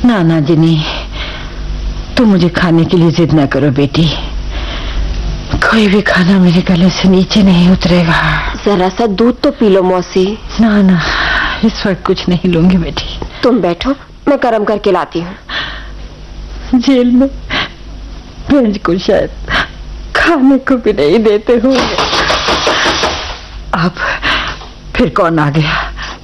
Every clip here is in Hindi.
ना ना जिनी, तुम मुझे खाने के लिए जिद ना करो बेटी। कोई भी खाना मेरे गले से नीचे नहीं उतरेगा। जरा सा दूध तो पी लो मौसी। ना ना, इस वक्त कुछ नहीं लूंगी बेटी। तुम बैठो, मैं गरम करके लाती हूँ। जेल में बेंच को शायद खाने को भी नहीं देते होंगे। अब फिर कौन आ गया?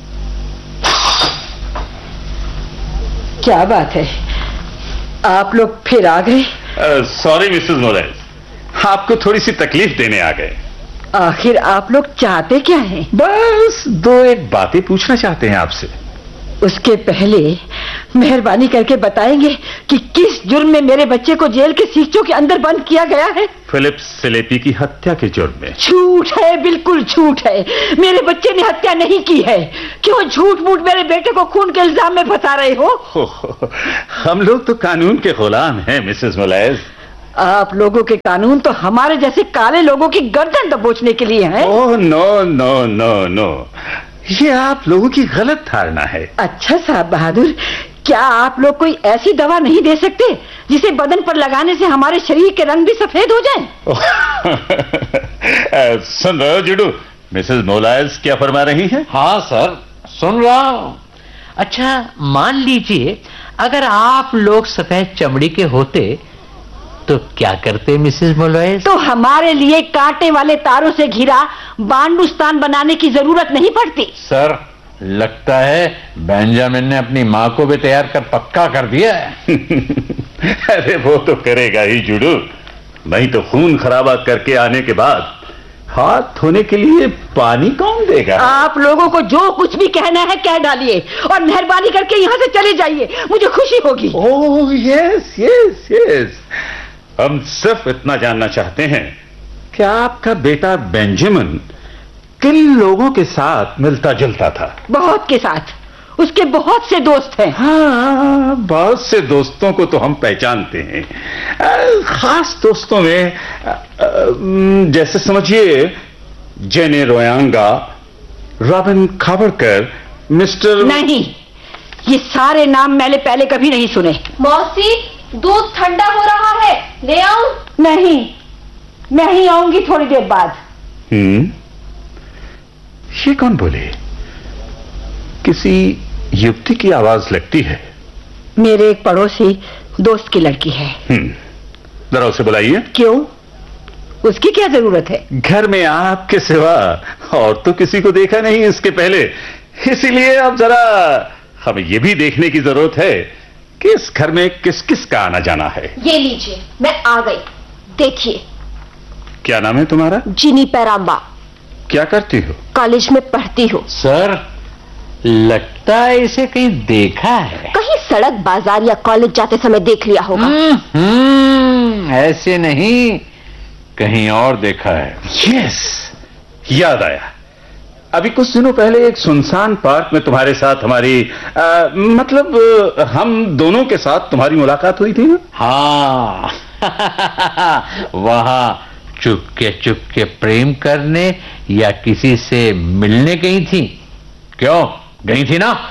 क्या बात है, आप लोग फिर आ गए? सॉरी मिसेस मोरेज, आपको थोड़ी सी तकलीफ देने आ गए। आखिर आप लोग चाहते क्या हैं? बस दो एक बातें पूछना चाहते हैं आपसे। उसके पहले मेहरबानी करके बताएंगे कि किस जुर्म में मेरे बच्चे को जेल के सीखचों के अंदर बंद किया गया है? फिलिप सेलेपी की हत्या के जुर्म में। झूठ है, बिल्कुल झूठ है। मेरे बच्चे ने हत्या नहीं की है। क्यों झूठ मूठ मेरे बेटे को खून के इल्जाम में फंसा रहे हो? हम लोग तो कानून के गुलाम हैं मिसेस मोरेज। आप लोगों के कानून तो हमारे जैसे काले लोगों की गर्दन दबोचने के लिए हैं। Oh no no no no, ये आप लोगों की गलत धारणा है। अच्छा साहब बहादुर, क्या आप लोग कोई ऐसी दवा नहीं दे सकते जिसे बदन पर लगाने से हमारे शरीर के रंग भी सफेद हो जाएं? सुन रहे हो जुडू, मिसेस मोरेज क्या फरमा रही हैं? हाँ सर, सुन रहा हूं। अच्छा मान लीजिए अगर आप लोग सफेद चमड़ी के होते तो क्या करते मिसेस मोरेज? तो हमारे लिए कांटे वाले तारों से घिरा बांडुस्तान बनाने की जरूरत नहीं पड़ती। सर लगता है बेंजामिन ने अपनी माँ को भी तैयार कर पक्का कर दिया है। अरे वो तो करेगा ही जुडू, नहीं तो खून खराबा करके आने के बाद हाथ धोने के लिए पानी कौन देगा? आप लोगों को जो कुछ भी कहना है कह डालिए और मेहरबानी करके यहाँ से चले जाइए, मुझे खुशी होगी। ओह यस यस यस, हम सिर्फ इतना जानना चाहते हैं कि आपका बेटा बेंजामिन किन लोगों के साथ मिलता जुलता था? बहुत के साथ, उसके बहुत से दोस्त हैं। हाँ, बहुत से दोस्तों को तो हम पहचानते हैं। खास दोस्तों में जैसे समझिए जेने रोयांगा, रॉबिन खावड़कर, मिस्टर... नहीं, ये सारे नाम मैंने पहले कभी नहीं सुने। मौसी दूध ठंडा हो रहा है, ले आऊं? नहीं, मैं ही आऊंगी थोड़ी देर बाद। ये कौन बोले? किसी युवती की आवाज लगती है। मेरे एक पड़ोसी दोस्त की लड़की है। जरा उसे बुलाइए। क्यों, उसकी क्या जरूरत है? घर में आपके सिवा और तो किसी को देखा नहीं इसके पहले, इसीलिए अब जरा हमें यह भी देखने की जरूरत है कि इस घर में किस किस का आना जाना है। ये लीजिए, मैं आ गई, देखिए। क्या नाम है तुम्हारा? जिनी पैराम्बा। क्या करती हो? कॉलेज में पढ़ती हूँ। सर लगता है इसे कहीं देखा है। कहीं सड़क, बाजार या कॉलेज जाते समय देख लिया होगा। ऐसे नहीं, कहीं और देखा है। यस, याद आया। अभी कुछ दिनों पहले एक सुनसान पार्क में तुम्हारे साथ हमारी मतलब हम दोनों के साथ तुम्हारी मुलाकात हुई थी ना? हाँ। वहां चुपके प्रेम करने या किसी से मिलने गई थी? क्यों, गई थी ना?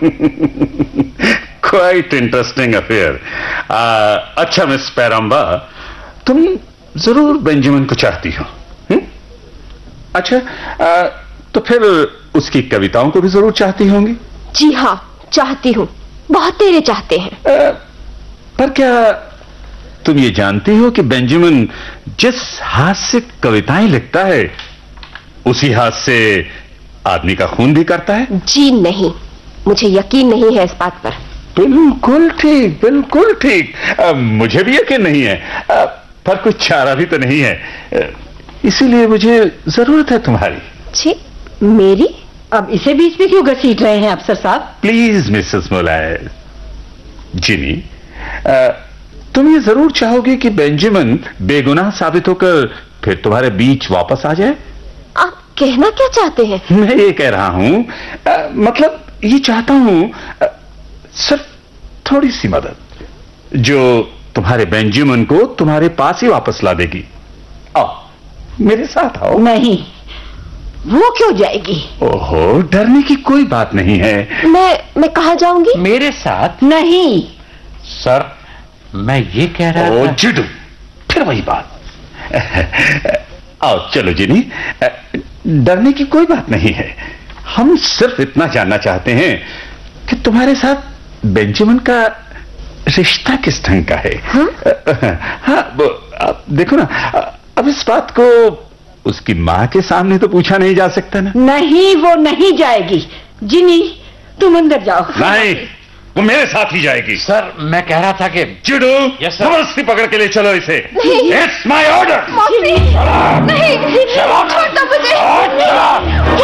Quite interesting affair. अच्छा मिस पैराम्बा, तुम जरूर बेंजामिन को चाहती हो? अच्छा, तो फिर उसकी कविताओं को भी जरूर चाहती होंगी? जी हाँ, चाहती हूँ, बहुत तेरे चाहते हैं। पर क्या तुम ये जानती हो कि बेंजामिन जिस हाथ से कविताएं लिखता है उसी हाथ से आदमी का खून भी करता है? जी नहीं, मुझे यकीन नहीं है इस बात पर। बिल्कुल ठीक, बिल्कुल ठीक। मुझे भी यकीन नहीं है, पर कुछ चारा भी तो नहीं है, इसीलिए मुझे जरूरत है तुम्हारी। जी, मेरी? अब इसे बीच में क्यों घसीट रहे हैं अफसर साहब? Please Mrs मोरेज। जिनी, तुम ये जरूर चाहोगे कि बेंजामिन बेगुनाह साबित होकर फिर तुम्हारे बीच वापस आ जाए? आप कहना क्या चाहते हैं? मैं ये कह रहा हूं, मतलब ये चाहता हूं सिर्फ थोड़ी सी मदद जो तुम्हारे बेंजामिन को तुम्हारे पास ही वापस ला देगी। आओ, मेरे साथ आओ। नहीं, वो क्यों जाएगी? ओहो, डरने की कोई बात नहीं है। मैं कहाँ जाऊंगी? मेरे साथ? नहीं, सर मैं ये कह रहा ओ था। जिडू, फिर वही बात। आओ चलो जिनी, डरने की कोई बात नहीं है। हम सिर्फ इतना जानना चाहते हैं कि तुम्हारे साथ बेंजामिन का रिश्ता किस ढंग का है। हाँ अब देखो ना, अब इस बात को उसकी मां के सामने तो पूछा नहीं जा सकता ना। नहीं, वो नहीं जाएगी। जिनी, तुम अंदर जाओ। नहीं, वो मेरे साथ ही जाएगी। सर मैं कह रहा था कि जिडू, Yes, sir. जबरदस्ती पकड़ के ले चलो इसे। नहीं। It's my order. मौसी, नहीं, छोड़ दो मुझे।